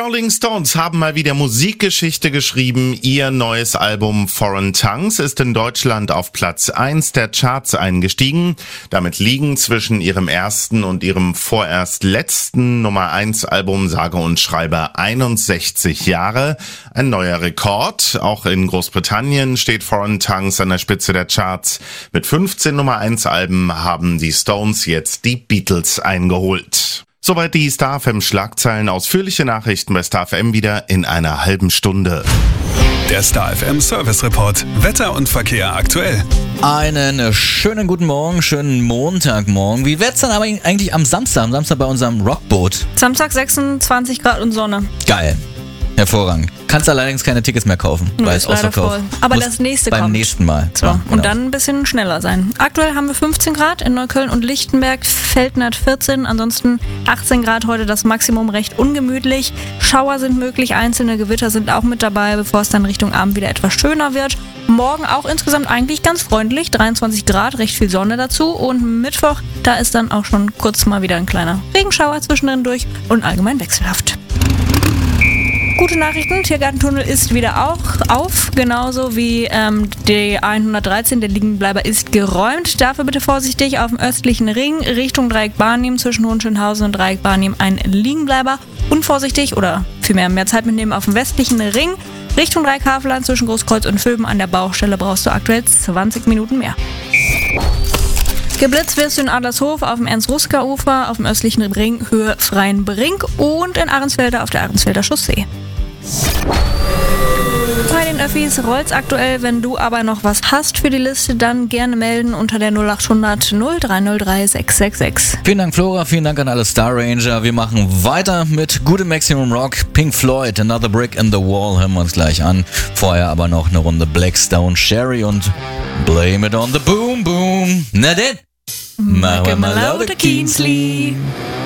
Rolling Stones haben mal wieder Musikgeschichte geschrieben. Ihr neues Album Foreign Tongues ist in Deutschland auf Platz 1 der Charts eingestiegen. Damit liegen zwischen ihrem ersten und ihrem vorerst letzten Nummer 1 Album sage und schreibe 61 Jahre. Ein neuer Rekord. Auch in Großbritannien steht Foreign Tongues an der Spitze der Charts. Mit 15 Nummer 1 Alben haben die Stones jetzt die Beatles eingeholt. Soweit die Star FM Schlagzeilen. Ausführliche Nachrichten bei Star FM wieder in einer halben Stunde. Der Star FM Service Report. Wetter und Verkehr aktuell. Einen schönen guten Morgen, schönen Montagmorgen. Wie wird's dann aber eigentlich am Samstag? Am Samstag bei unserem Rockboot. Samstag 26 Grad und Sonne. Geil. Hervorragend. Kannst allerdings keine Tickets mehr kaufen, weil es ausverkauft. Aber das nächste beim kommt. Nächsten Mal. So, Ja, und dann ein bisschen schneller sein. Aktuell haben wir 15 Grad in Neukölln und Lichtenberg, Feldner hat 14, ansonsten 18 Grad heute das Maximum, recht ungemütlich. Schauer sind möglich, einzelne Gewitter sind auch mit dabei, bevor es dann Richtung Abend wieder etwas schöner wird. Morgen auch insgesamt eigentlich ganz freundlich, 23 Grad, recht viel Sonne dazu. Und Mittwoch, da ist dann auch schon kurz mal wieder ein kleiner Regenschauer zwischendrin durch und allgemein wechselhaft. Gute Nachrichten, Tiergartentunnel ist wieder auch auf, genauso wie die 113, der Liegenbleiber ist geräumt. Dafür bitte vorsichtig auf dem östlichen Ring Richtung Dreieck Barnim, zwischen Hohenschönhausen und Dreieck Barnim ein Liegenbleiber. Unvorsichtig oder vielmehr mehr Zeit mitnehmen auf dem westlichen Ring Richtung Dreieck Havelland, zwischen Großkreuz und Vöben an der Baustelle brauchst du aktuell 20 Minuten mehr. Geblitzt wirst du in Adlershof auf dem Ernst-Ruska-Ufer, auf dem östlichen Ring Höhe Freienbrink und in Ahrensfelder auf der Ahrensfelder Chaussee. Bei den Öffis rollt's aktuell. Wenn du aber noch was hast für die Liste, dann gerne melden unter der 0800 0303 666. Vielen Dank, Flora. Vielen Dank an alle Star Ranger. Wir machen weiter mit gutem Maximum Rock. Pink Floyd, Another Brick in the Wall, hören wir uns gleich an. Vorher aber noch eine Runde Blackstone, Sherry und Blame It on the Boom Boom. Na denn, machen wir mal lauter Keensley.